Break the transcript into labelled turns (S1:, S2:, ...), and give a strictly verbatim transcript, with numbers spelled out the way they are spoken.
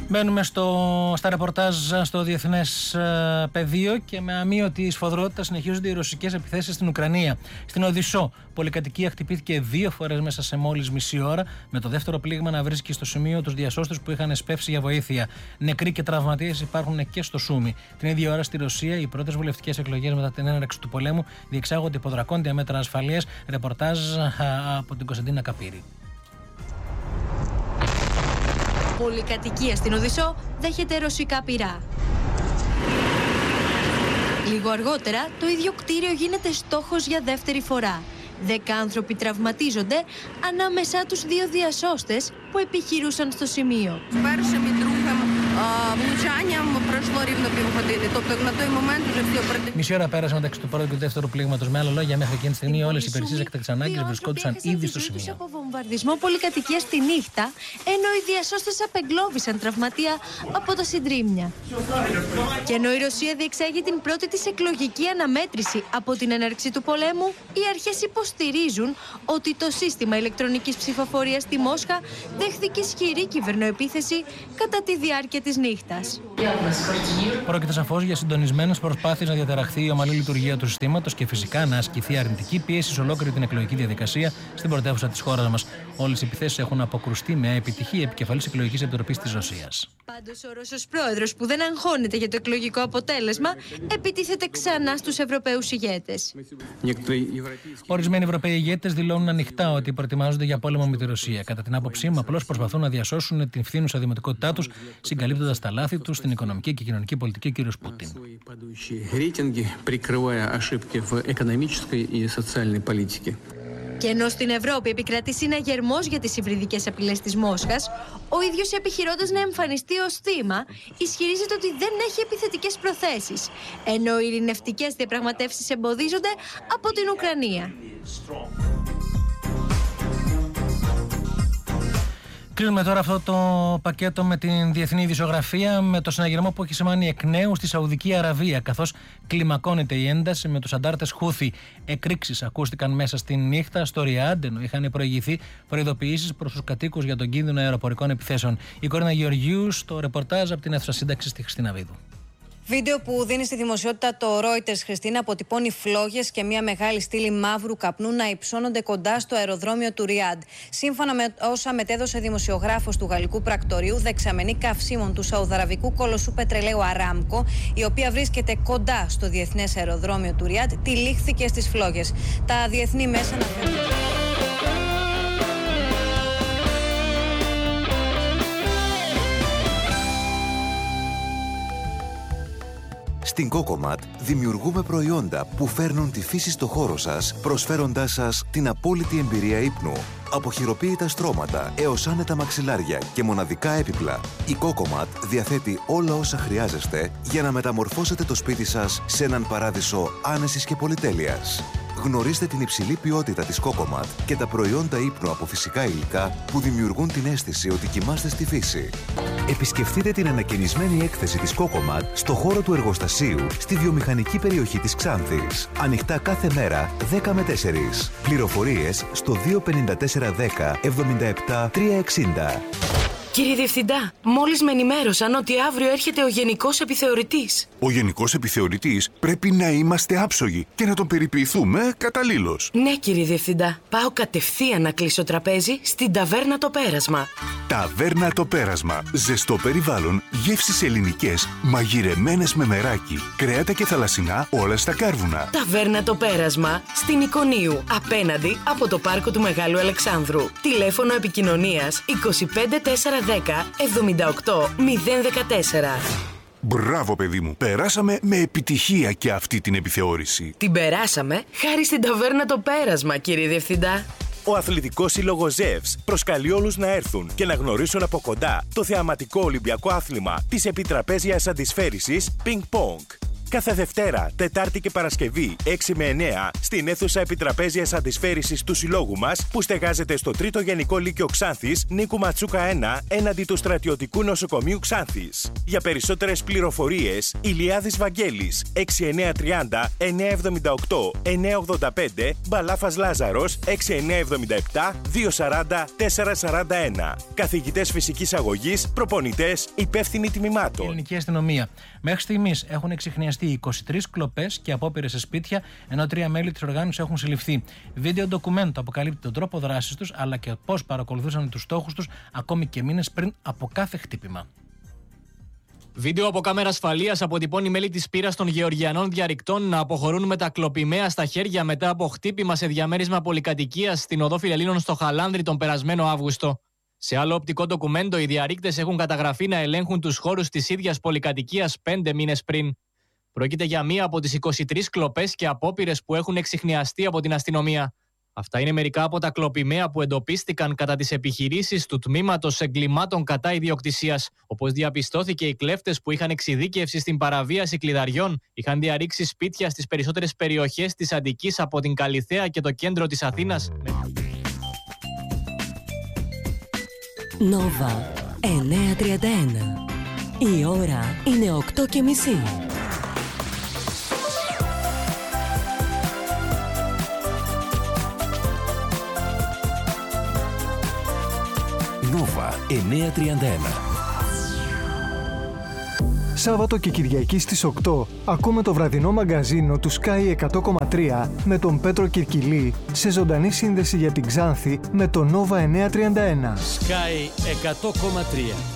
S1: Μπαίνουμε στο, στα ρεπορτάζ στο διεθνές ε, πεδίο και με αμείωτη σφοδρότητα συνεχίζονται οι ρωσικές επιθέσεις στην Ουκρανία. Στην Οδυσσό, πολυκατοικία χτυπήθηκε δύο φορές μέσα σε μόλις μισή ώρα, με το δεύτερο πλήγμα να βρίσκει στο σημείο τους διασώστες που είχαν σπεύσει για βοήθεια. Νεκροί και τραυματίες υπάρχουν και στο Σούμι. Την ίδια ώρα στη Ρωσία, οι πρώτες βουλευτικές εκλογές μετά την έναρξη του πολέμου διεξάγονται υπό δρακόντια μέτρα ασφαλείας. Ρεπορτάζ α, από την Κωνσταντίνα Καπύρη.
S2: Πολυκατοικία στην Οδυσσό δέχεται ρωσικά πυρά. Λίγο αργότερα, το ίδιο κτίριο γίνεται στόχος για δεύτερη φορά. Δέκα άνθρωποι τραυματίζονται, ανάμεσά τους δύο διασώστες που επιχειρούσαν στο σημείο.
S1: Μισή ώρα πέρασε μεταξύ του πρώτου και του δεύτερου πλήγματος. Με άλλα λόγια, μέχρι εκείνη τη στιγμή όλες οι υπηρεσίες έκτακτης ανάγκης βρισκόντουσαν ήδη στο σημείο.
S2: Από βομβαρδισμό πολυκατοικίας τη νύχτα, ενώ οι διασώστες απεγκλώβησαν τραυματία από τα συντρίμμια. Και ενώ η Ρωσία διεξάγει την πρώτη της εκλογική αναμέτρηση από την έναρξη του πολέμου, οι αρχές υποστηρίζουν ότι το σύστημα ηλεκτρονικής ψηφοφορίας στη Μόσχα δέχθηκε ισχυρή κυβερνοεπίθεση κατά τη διάρκεια της νύχτας.
S1: Πρόκειται σαφώς για συντονισμένες προσπάθειες να διαταραχθεί η ομαλή λειτουργία του συστήματος και φυσικά να ασκηθεί αρνητική πίεση σε ολόκληρη την εκλογική διαδικασία στην πρωτεύουσα της χώρας μας. Όλες οι επιθέσεις έχουν αποκρουστεί με επιτυχή επικεφαλής εκλογικής επιτροπής της Ρωσίας.
S2: Πάντως, ο Ρώσος πρόεδρος, που δεν αγχώνεται για το εκλογικό αποτέλεσμα, επιτίθεται ξανά στους Ευρωπαίους ηγέτες.
S1: Ορισμένοι Ευρωπαίοι ηγέτες δηλώνουν ανοιχτά ότι προετοιμάζονται για πόλεμο με τη Ρωσία. Κατά την άποψή μου, απλώς προσπαθούν να διασώσουν την φθήνουσα δημοτικότητά τους, συγκαλύπτοντας τα λάθη τους στην οικονομική και κοινωνική πολιτική κ. Πούτιν.
S2: Και ενώ στην Ευρώπη επικρατεί συναγερμός για τις υβριδικές απειλές της Μόσχας, ο ίδιος επιχειρώντας να εμφανιστεί ως θύμα, ισχυρίζεται ότι δεν έχει επιθετικές προθέσεις, ενώ οι ειρηνευτικές διαπραγματεύσεις εμποδίζονται από την Ουκρανία.
S1: Κλείνουμε τώρα αυτό το πακέτο με την διεθνή ειδησιογραφία, με το συναγερμό που έχει σημάνει εκ νέου στη Σαουδική Αραβία, καθώς κλιμακώνεται η ένταση με τους αντάρτες Χούθι. Εκρήξεις ακούστηκαν μέσα στη νύχτα στο Ριάντ, ενώ είχαν προηγηθεί προειδοποιήσεις προς τους κατοίκους για τον κίνδυνο αεροπορικών επιθέσεων. Η Κορίνα Γεωργίου στο ρεπορτάζ από την αίθουσα σύνταξης στη Χριστίνα Βίδου.
S3: Βίντεο που δίνει στη δημοσιότητα το Reuters, Χριστίνα, αποτυπώνει φλόγες και μια μεγάλη στήλη μαύρου καπνού να υψώνονται κοντά στο αεροδρόμιο του Ριάντ. Σύμφωνα με όσα μετέδωσε δημοσιογράφος του γαλλικού πρακτορείου, δεξαμενή καυσίμων του σαουδαραβικού κολοσσού πετρελαίου Αράμκο, η οποία βρίσκεται κοντά στο διεθνές αεροδρόμιο του Ριάντ, τυλίχθηκε στις φλόγες. Τα διεθνή μέσα αναφέρουν.
S4: Στην Cocomat δημιουργούμε προϊόντα που φέρνουν τη φύση στο χώρο σας, προσφέροντάς σας την απόλυτη εμπειρία ύπνου. Από χειροποίητα στρώματα έως άνετα μαξιλάρια και μοναδικά έπιπλα, η Cocomat διαθέτει όλα όσα χρειάζεστε για να μεταμορφώσετε το σπίτι σας σε έναν παράδεισο άνεσης και πολυτέλειας. Γνωρίστε την υψηλή ποιότητα της Cocomat και τα προϊόντα ύπνου από φυσικά υλικά που δημιουργούν την αίσθηση ότι κοιμάστε στη φύση. Επισκεφτείτε την ανακαινισμένη έκθεση της Cocomat στο χώρο του εργοστασίου στη βιομηχανική περιοχή της Ξάνθης. Ανοιχτά κάθε μέρα δέκα με τέσσερις. Πληροφορίες στο δύο πέντε τέσσερα δέκα εβδομήντα επτά τριακόσια εξήντα.
S5: Κύριε Διευθυντά, μόλις με ενημέρωσαν ότι αύριο έρχεται ο Γενικός Επιθεωρητής.
S6: Ο Γενικός Επιθεωρητής πρέπει να είμαστε άψογοι και να τον περιποιηθούμε καταλήλως.
S5: Ναι, κύριε Διευθυντά. Πάω κατευθείαν να κλείσω τραπέζι στην Ταβέρνα Το Πέρασμα.
S6: Ταβέρνα Το Πέρασμα. Ζεστό περιβάλλον, γεύσεις ελληνικές, μαγειρεμένες με μεράκι, κρέατα και θαλασσινά, όλα στα κάρβουνα.
S5: Ταβέρνα Το Πέρασμα, στην Ικονίου, απέναντι από το πάρκο του Μεγάλου Αλεξάνδρου. Τηλέφωνο επικοινωνίας είκοσι πέντε τέσσερα δέκα εβδομήντα οκτώ μηδέν δεκατέσσερα.
S6: Μπράβο, παιδί μου. Περάσαμε με επιτυχία και αυτή την επιθεώρηση.
S5: Την περάσαμε χάρη στην Ταβέρνα Το Πέρασμα, κύριε Διευθυντά.
S7: Ο Αθλητικός Σύλλογος Ζεύς προσκαλεί όλους να έρθουν και να γνωρίσουν από κοντά το θεαματικό Ολυμπιακό άθλημα της επιτραπέζιας αντισφαίρισης Ping Pong. Κάθε Δευτέρα, Τετάρτη και Παρασκευή, έξι με εννέα, στην αίθουσα επιτραπέζιας αντισφαίρησης του συλλόγου μας, που στεγάζεται στο τρίτο Γενικό Λύκειο Ξάνθης, Νίκου Ματσούκα ένα, έναντι του Στρατιωτικού Νοσοκομείου Ξάνθης. Για περισσότερες πληροφορίες, Ηλιάδης Βαγγέλης, έξι εννιά τριάντα εννιά εβδομήντα οκτώ εννιά ογδόντα πέντε, Μπαλάφας Λάζαρος, έξι εννιά εβδομήντα επτά δύο σαράντα τέσσερα σαράντα ένα. Καθηγητές φυσικής αγωγής, προπονητές, υπεύθυνοι τμήματων.
S1: Η ελληνική αστυνομία. Μέχρι στιγμής έχουν εξιχνιαστεί είκοσι τρεις κλοπές και απόπειρες σε σπίτια, ενώ τρία μέλη της οργάνωσης έχουν συλληφθεί. Βίντεο ντοκουμέντο αποκαλύπτει τον τρόπο δράσης τους, αλλά και πώς παρακολουθούσαν τους στόχους τους ακόμη και μήνες πριν από κάθε χτύπημα.
S8: Βίντεο από κάμερα ασφαλείας αποτυπώνει μέλη της πύρας των Γεωργιανών Διαρρηκτών να αποχωρούν με τα κλοπημαία στα χέρια μετά από χτύπημα σε διαμέρισμα πολυκατοικίας στην οδό Φιλελλήνων στο Χαλάνδρι τον περασμένο Αύγουστο. Σε άλλο οπτικό ντοκουμέντο, οι διαρρήκτες έχουν καταγραφεί να ελέγχουν τους χώρους της ίδιας πολυκατοικίας πέντε μήνες πριν. Πρόκειται για μία από τις είκοσι τρεις κλοπές και απόπειρες που έχουν εξιχνιαστεί από την αστυνομία. Αυτά είναι μερικά από τα κλοπημαία που εντοπίστηκαν κατά τις επιχειρήσεις του Τμήματος Εγκλημάτων κατά Ιδιοκτησίας. Όπως διαπιστώθηκε, οι κλέφτες που είχαν εξειδίκευση στην παραβίαση κλειδαριών είχαν διαρρήξει σπίτια στις περισσότερες περιοχές της Αττικής από την Καλιθέα και το κέντρο της Αθήνας.
S5: Νόβα εννιά τριάντα ένα. Η ώρα είναι οκτώ και μισή.
S4: Νόβα εννιά τριάντα ένα.
S9: Σάββατο και Κυριακή στις οκτώ ακούμε το βραδινό μαγκαζίνο του Sky εκατό κόμμα τρία με τον Πέτρο Κυρκυλή σε ζωντανή σύνδεση για την Ξάνθη με το Νόβα εννιά τριάντα ένα.
S10: Sky εκατό κόμμα τρία.